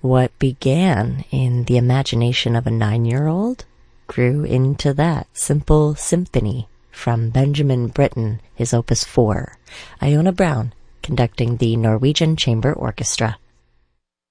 What began in the imagination of a 9-year-old grew into that simple symphony from Benjamin Britten, his Opus 4, Iona Brown conducting the Norwegian Chamber Orchestra.